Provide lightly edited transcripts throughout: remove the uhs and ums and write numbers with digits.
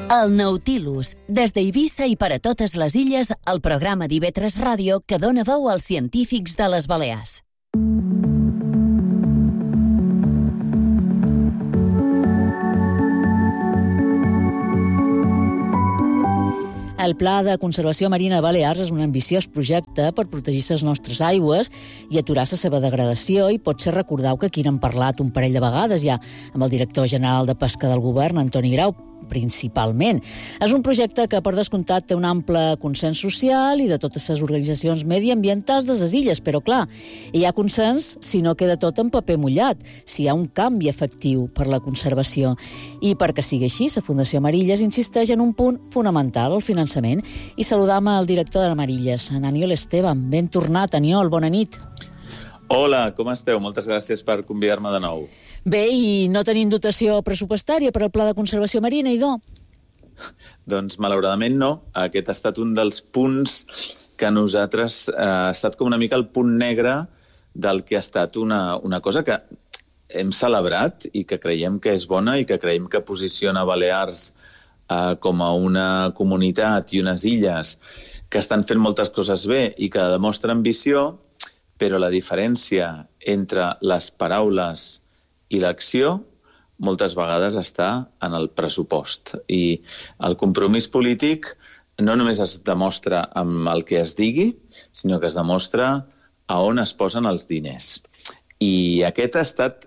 El Nautilus, des d'Eivissa i per a totes les illes, el programa d'IV3 Ràdio que dona veu als científics de les Balears. El Pla de Conservació Marina de Balears és un ambiciós projecte per protegir les nostres aigües i aturar la seva degradació, i potser recordeu que aquí n'hem parlat un parell de vegades ja amb el director general de Pesca del Govern, Antoni Grau, principalment. És un projecte que, per descomptat, té un ample consens social i de totes les organitzacions mediambientals de les illes, però, clar, hi ha consens si no queda tot en paper mullat, si hi ha un canvi efectiu per la conservació. I perquè sigui així, la Fundació Amarilles insisteix en un punt fonamental, el finançament, i saludam el director de Amarilles, en Aniol Esteban. Ben tornat, Aniol, bona nit. Hola, com esteu? Moltes gràcies per convidar-me de nou. Bé, i no tenim dotació pressupostària per al Pla de Conservació Marina, idò? Doncs, malauradament, no. Aquest ha estat un dels punts que nosaltres ha estat com una mica el punt negre del que ha estat una cosa que hem celebrat i que creiem que és bona i que creiem que posiciona Balears com a una comunitat i unes illes que estan fent moltes coses bé i que demostren ambició, però la diferència entre les paraules i l'acció moltes vegades està en el pressupost. I el compromís polític no només es demostra amb el que es digui, sinó que es demostra a on es posen els diners. I aquest ha estat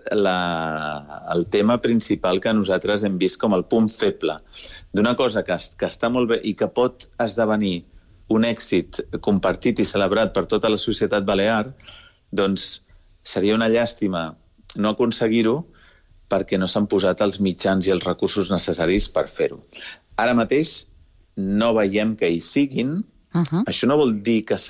el tema principal que nosaltres hem vist com el punt feble d'una cosa que està molt bé i que pot esdevenir un èxit compartit i celebrat per tota la societat balear, doncs seria una llàstima no aconseguir-ho perquè no s'han posat els mitjans i els recursos necessaris per fer-ho. Ara mateix no veiem que hi siguin. Això no vol dir que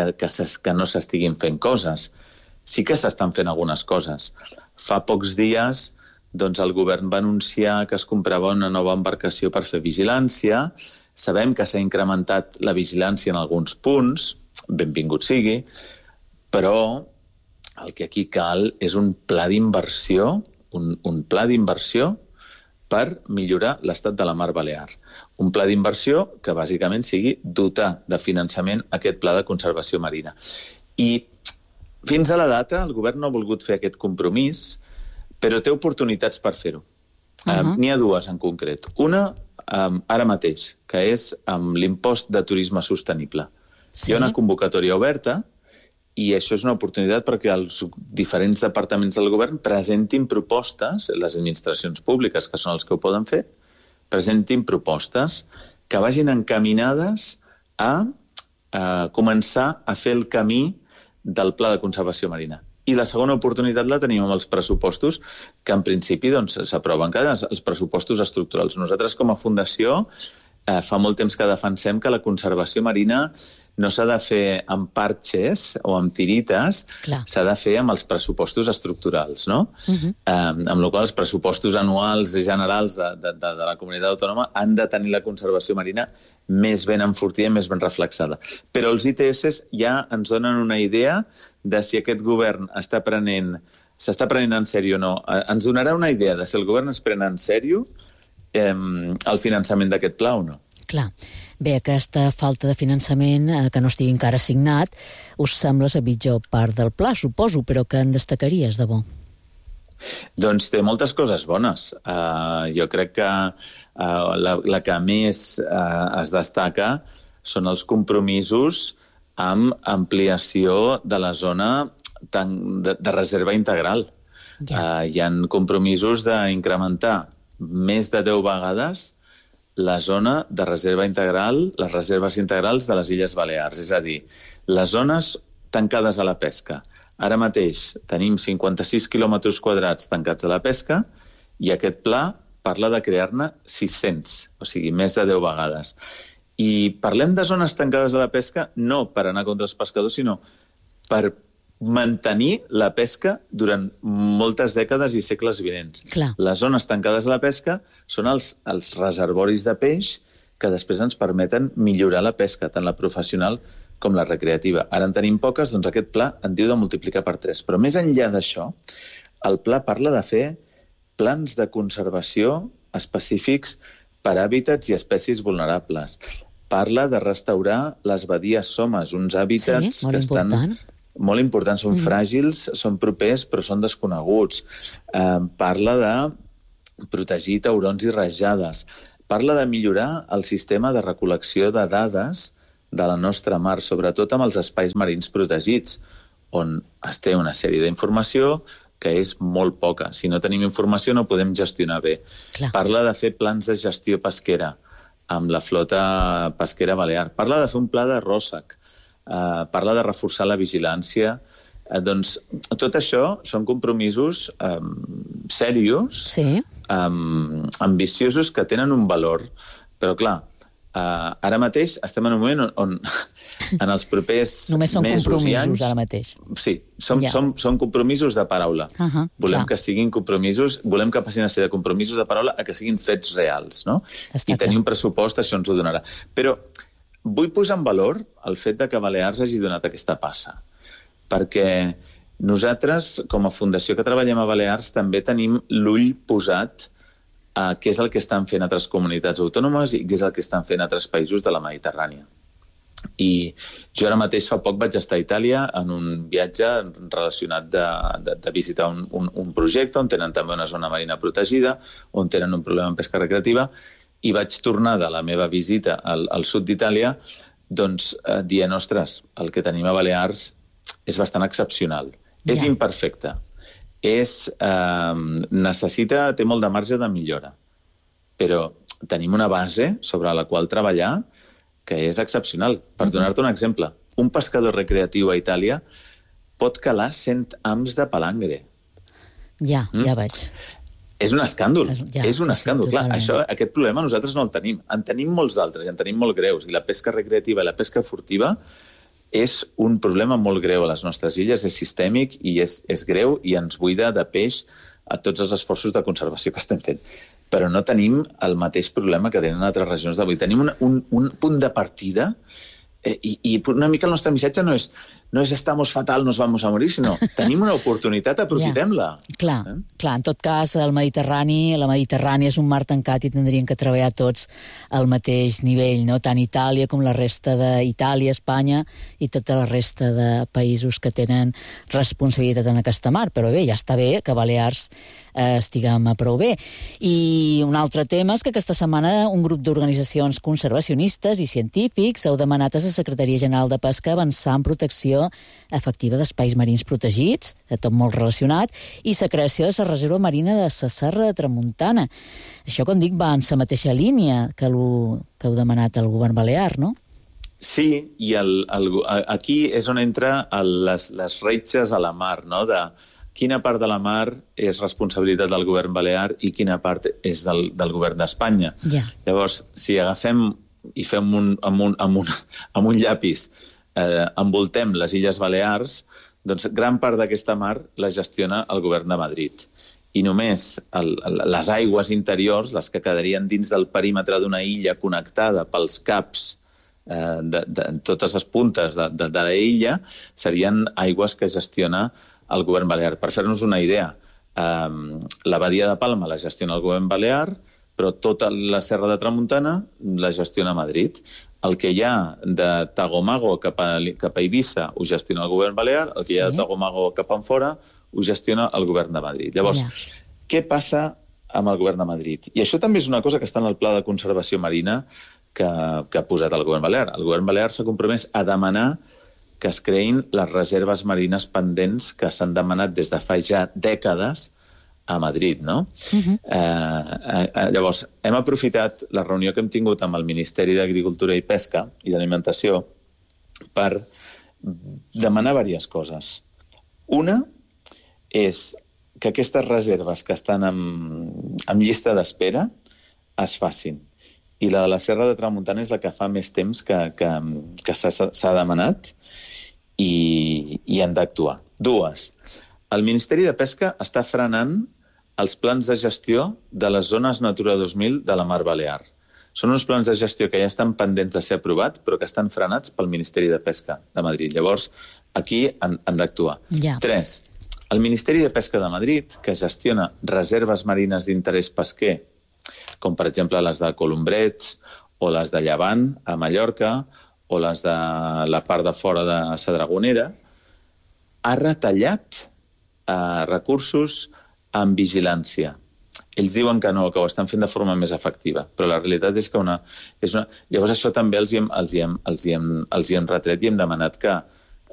no s'estiguin fent coses. Sí que s'estan fent algunes coses. Fa pocs dies doncs, el govern va anunciar que es comprava una nova embarcació per fer vigilància. Sabem que s'ha incrementat la vigilància en alguns punts, benvingut sigui, però el que aquí cal és un pla d'inversió, un pla d'inversió per millorar l'estat de la mar Balear. Un pla d'inversió que bàsicament sigui dotar de finançament aquest pla de conservació marina. I fins a la data el govern no ha volgut fer aquest compromís, però té oportunitats per fer-ho. N'hi ha dues en concret. Una, ara mateix, que és amb l'impost de turisme sostenible. Sí. Hi ha una convocatòria oberta i això és una oportunitat perquè els diferents departaments del govern presentin propostes, les administracions públiques, que són els que ho poden fer, presentin propostes que vagin encaminades a començar a fer el camí del Pla de Conservació Marina. I la segona oportunitat la tenim amb els pressupostos, que en principi s'aproven els pressupostos estructurals. Nosaltres, com a fundació, fa molt temps que defensem que la conservació marina no s'ha de fer amb parxes o amb tirites, s'ha de fer amb els pressupostos estructurals, no? Amb la qual cosa els pressupostos anuals i generals de la comunitat autònoma han de tenir la conservació marina més ben enfortida i més ben reflexada. Però els ITS ja ens donen una idea de si aquest govern s'està prenent en sèrio o no. Ens donarà una idea de si el govern es pren en sèrio el finançament d'aquest pla o no. Clar. Bé, aquesta falta de finançament, que no estigui encara signat, us sembla la pitjor part del pla, suposo, però que en destacaries, de bo? Doncs té moltes coses bones. Jo crec que la que més es destaca són els compromisos amb ampliació de la zona de reserva integral. Hi ha compromisos d'incrementar més de 10 vegades la zona de reserva integral, les reserves integrals de les Illes Balears, és a dir, les zones tancades a la pesca. Ara mateix tenim 56 quilòmetres quadrats tancats a la pesca i aquest pla parla de crear-ne 600, o sigui, més de 10 vegades. I parlem de zones tancades a la pesca no per anar contra els pescadors, sinó per mantenir la pesca durant moltes dècades i segles vinents. Clar. Les zones tancades a la pesca són els reservoris de peix que després ens permeten millorar la pesca, tant la professional com la recreativa. Ara en tenim poques, doncs aquest pla en diu de multiplicar per 3. Però més enllà d'això, el pla parla de fer plans de conservació específics per hàbitats i espècies vulnerables. Parla de restaurar les badies somes, uns hàbitats que estan molt importants, són fràgils, són propers, però són desconeguts. Parla de protegir taurons i rajades. Parla de millorar el sistema de recol·lecció de dades de la nostra mar, sobretot amb els espais marins protegits, on es té una sèrie d'informació que és molt poca. Si no tenim informació no podem gestionar bé. Clar. Parla de fer plans de gestió pesquera amb la flota pesquera balear. Parla de fer un pla de ròssec. Parla de reforçar la vigilància. Doncs tot això són compromisos serios, ambiciosos, que tenen un valor. Però clar, ara mateix estem en un moment on en els propers només són mesos compromisos i anys... ara mateix. Sí, són compromisos de paraula. Volem que siguin compromisos, volem que passin a ser de compromisos de paraula a que siguin fets reals, no? I tenir un pressupost, això ens ho donarà. Però vull posar en valor el fet de que Balears hagi donat aquesta passa, perquè nosaltres, com a fundació que treballem a Balears, també tenim l'ull posat a què és el que estan fent altres comunitats autònomes i què és el que estan fent altres països de la Mediterrània. I jo ara mateix fa poc vaig estar a Itàlia en un viatge relacionat de visitar un projecte on tenen també una zona marina protegida, on tenen un problema amb pesca recreativa, i vaig tornar de la meva visita al sud d'Itàlia doncs, dient, ostres, el que tenim a Balears és bastant excepcional. És imperfecte. Té molt de marge de millora, però tenim una base sobre la qual treballar que és excepcional. Per donar-te un exemple, un pescador recreatiu a Itàlia pot calar 100 hams de palangre. Ja veig. És un escàndol, és un escàndol. Clar, aquest problema nosaltres no el tenim. En tenim molts d'altres, i en tenim molt greus. I la pesca recreativa i la pesca furtiva és un problema molt greu a les nostres illes, és sistèmic i és greu i ens buida de peix a tots els esforços de conservació que estem fent. Però no tenim el mateix problema que tenen altres regions d'avui. Tenim un punt de partida i una mica el nostre missatge no és estamos fatal, nos vamos a morir, sinó tenim una oportunitat, aprofitem-la. Clar, en tot cas, la Mediterrània és un mar tancat i tindrien que treballar tots al mateix nivell, no? Tant Itàlia com la resta d'Itàlia, Espanya i tota la resta de països que tenen responsabilitat en aquesta mar. Però bé, ja està bé que Balears estiguem prou bé. I un altre tema és que aquesta setmana un grup d'organitzacions conservacionistes i científics heu demanat a la Secretaria General de Pesca avançar en protecció efectiva d'espais marins protegits, tot molt relacionat, i la creació de la reserva marina de la Serra de Tramuntana. Això, com dic, va en la mateixa línia que heu demanat al govern balear, no? Sí, i aquí és on entra les retxes a la mar, no?, de quina part de la mar és responsabilitat del govern balear i quina part és del govern d'Espanya. Llavors, si agafem i fem amb un llapis envoltem les Illes Balears, doncs gran part d'aquesta mar la gestiona el govern de Madrid. I només les aigües interiors, les que quedarien dins del perímetre d'una illa connectada pels caps de totes les puntes de la illa, serien aigües que gestiona el govern balear. Per fer-nos una idea, la badia de Palma la gestiona el govern balear, però tota la Serra de Tramuntana la gestiona Madrid. El que hi ha de Tagomago cap a Eivissa ho gestiona el govern balear, el que hi ha de Tagomago cap enfora ho gestiona el govern de Madrid. Llavors, què passa amb el govern de Madrid? I això també és una cosa que està en el pla de conservació marina que ha posat el govern balear. El govern balear s'ha compromès a demanar que es creïn les reserves marines pendents que s'han demanat des de fa ja dècades a Madrid, no? Llavors, hem aprofitat la reunió que hem tingut amb el Ministeri d'Agricultura i Pesca i d'Alimentació per demanar diverses coses. Una és que aquestes reserves que estan en llista d'espera es facin. I la de la Serra de Tramuntana és la que fa més temps que s'ha demanat i han d'actuar. Dues, el Ministeri de Pesca està frenant els plans de gestió de les zones Natura 2000 de la Mar Balear. Són uns plans de gestió que ja estan pendents de ser aprovats, però que estan frenats pel Ministeri de Pesca de Madrid. Llavors, aquí han d'actuar. Tres, el Ministeri de Pesca de Madrid, que gestiona reserves marines d'interès pesquer com per exemple les de Colombrets o les de Llevant, a Mallorca, o les de la part de fora de Sadragonera, ha retallat recursos en vigilància. Ells diuen que no, que ho estan fent de forma més efectiva, però la realitat és que Llavors això també els hi hem retret i hem demanat que